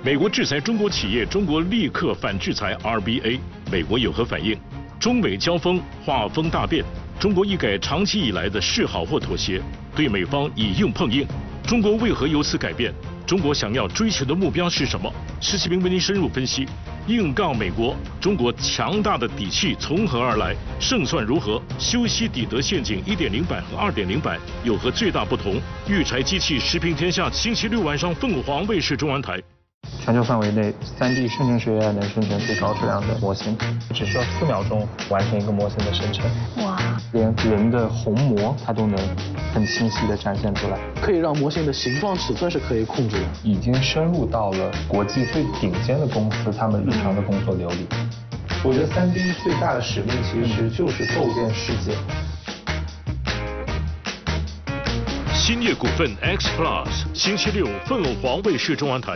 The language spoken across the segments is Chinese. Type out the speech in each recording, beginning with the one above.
美国制裁中国企业，中国立刻反制裁 RBA， 美国有何反应？中美交锋，画风大变，中国一改长期以来的示好或妥协，对美方以硬碰硬。中国为何由此改变？中国想要追求的目标是什么？施启明为您深入分析。硬杠美国，中国强大的底气从何而来？胜算如何？修昔底德陷阱1.0版和2.0版有何最大不同？育才机器食评天下，星期六晚上凤凰卫视中文台。 全球范围内，3D 生成式 AI 能生成最高质量的模型，只需要4秒钟完成一个模型的生成。哇！连人的虹膜它都能很清晰地展现出来， 可以让模型的形状、尺寸是可以控制的， 已经深入到了国际最顶尖的公司他们日常的工作流里。我觉得3D 最大的使命其实就是构建世界。 兴业股份 X Plus， 星期六凤凰卫视中文台。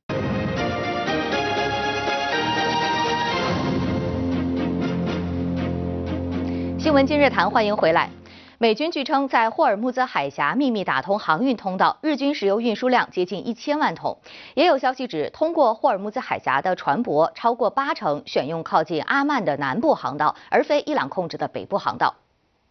新闻今日谈，欢迎回来。美军据称在霍尔木兹海峡秘密打通航运通道，日均石油运输量接近1000万桶。也有消息指，通过霍尔木兹海峡的船舶超过80%选用靠近阿曼的南部航道，而非伊朗控制的北部航道。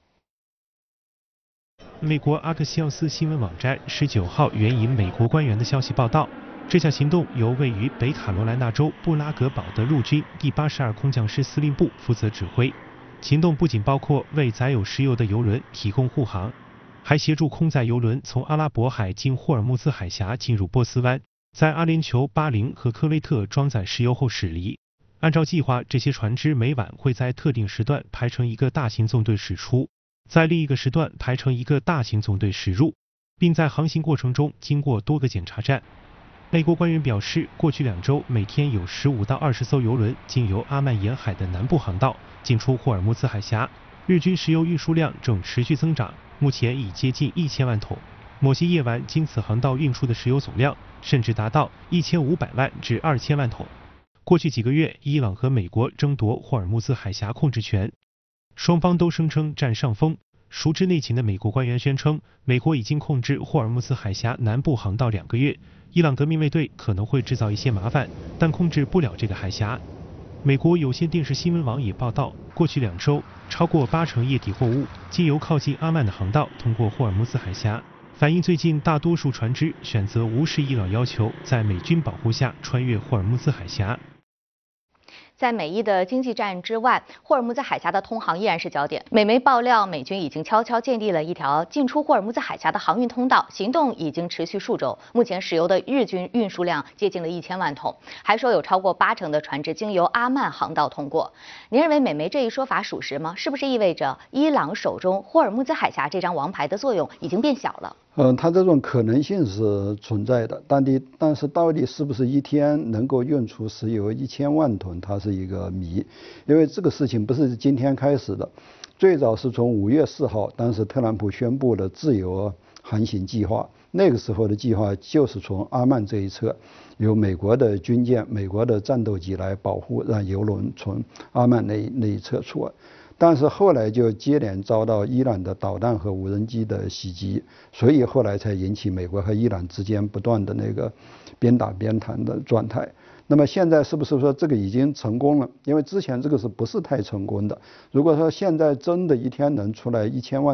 美国阿克西奥斯新闻网站19号援引美国官员的消息报道，这项行动由位于北卡罗来纳州布拉格堡的陆军第82空降师司令部负责指挥。行动不仅包括为载有石油的油轮提供护航，还协助空载油轮从阿拉伯海经霍尔木兹海峡进入波斯湾，在阿联酋、巴林和科威特装载石油后驶离。按照计划，这些船只每晚会在特定时段排成一个大型纵队驶出，在另一个时段排成一个大型纵队驶入，并在航行过程中经过多个检查站。美国官员表示，过去2周每天有15到20艘油轮经由阿曼沿海的南部航道进出霍尔木兹海峡，日均石油运输量正持续增长，目前已接近1000万桶。某些夜晚经此航道运出的石油总量甚至达到1500万至2000万桶。过去几个月，伊朗和美国争夺霍尔木兹海峡控制权，双方都声称占上风。熟知内情的美国官员宣称，美国已经控制霍尔木兹海峡南部航道2个月，伊朗革命卫队可能会制造一些麻烦，但控制不了这个海峡。美国有线电视新闻网也报道，过去2周，超过80%液体货物经由靠近阿曼的航道通过霍尔木兹海峡，反映最近大多数船只选择无视伊朗要求，在美军保护下穿越霍尔木兹海峡。 在美伊的经济战之外，霍尔木兹海峡的通航依然是焦点。美媒爆料，美军已经悄悄建立了一条进出霍尔木兹海峡的航运通道，行动已经持续数周。目前石油的日均运输量接近了1000万桶，还说有超过80%的船只经由阿曼航道通过。您认为美媒这一说法属实吗？是不是意味着伊朗手中霍尔木兹海峡这张王牌的作用已经变小了？ 它这种可能性是存在的，但是到底是不是一天能够运出石油1000万吨，它是一个谜。因为这个事情不是今天开始的，最早是从5月4号，当时特朗普宣布的自由航行计划，那个时候的计划就是从阿曼这一侧，由美国的军舰、美国的战斗机来保护，让油轮从阿曼那一侧出。但是后来就接连遭到伊朗的导弹和无人机的袭击，所以后来才引起美国和伊朗之间不断的那个边打边谈的状态。那么现在是不是说这个已经成功了？因为之前这个是不是太成功的？如果说现在真的一天能出来1000万